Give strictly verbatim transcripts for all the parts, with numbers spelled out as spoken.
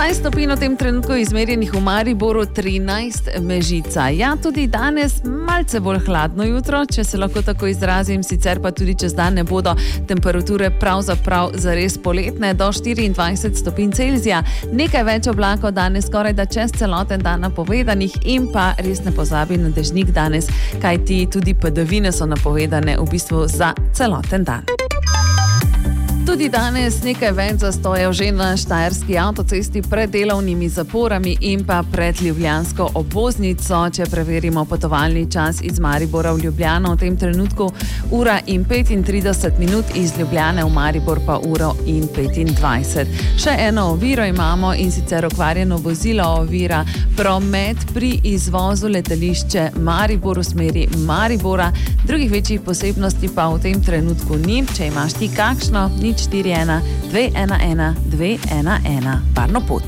šestnajst stopinj v tem trenutku izmerjenih v Mariboru, trinajst Mežica. Ja, tudi danes malce bolj hladno jutro, če se lahko tako izrazim, sicer pa tudi čez dan ne bodo temperature pravzaprav zares poletne, do štiriindvajset stopinj Celzija. Nekaj več oblakov danes skoraj da čez celoten dan napovedanih in pa res ne pozabi na dežnik danes, kajti tudi padavine so napovedane v bistvu za celoten dan. Tudi danes nekaj več zastojev že na štajerski avtocesti pred delovnimi zaporami in pa pred ljubljansko obvoznico. Če preverimo potovalni čas iz Maribora v Ljubljano, v tem trenutku ura in petintrideset minut, iz Ljubljane v Maribor pa uro in petindvajset. Še eno oviro imamo, in sicer okvarjeno vozilo ovira promet pri izvozu letališče Maribor v smeri Maribora. Drugih večjih posebnosti pa v tem trenutku ni. Če imaš ti kakšno, nič štiri ena dve ena ena dve ena ena. Varno pot.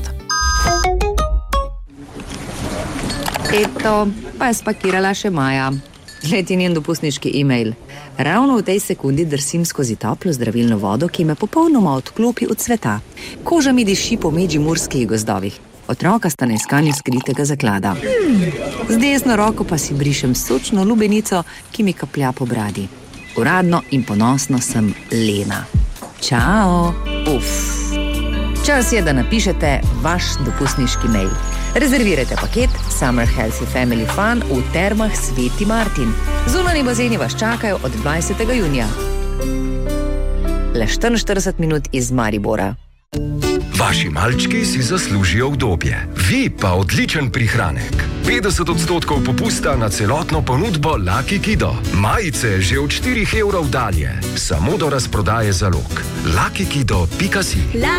Eto, pa je spakirala še Maja. Gledi njen dopustniški e-mail. Ravno v tej sekundi drsim skozi toplo zdravilno vodo, ki me popolnoma odklopi od sveta. Koža mi diši po medžimurskih gozdovih. Otroka sta na iskanju skritega zaklada. Z desno roko pa si brišem sočno lubenico, ki mi kaplja po bradi. Uradno in ponosno sem Lena. Čao! Uf! Čas je, da napišete vaš dopustniški mail. Rezervirajte paket Summer Healthy Family Fun v Termah Sveti Martin. Zunanji bazeni vas čakajo od dvajsetega junija. Le štiriinštirideset minut iz Maribora. Vaši malčki si zaslužijo udobje, vi pa odličen prihranek. petdeset odstotkov popusta na celotno ponudbo Lucky Kido. Majice že od štirih evrov dalje, samo do razprodaje zalog. lucky kido pika si.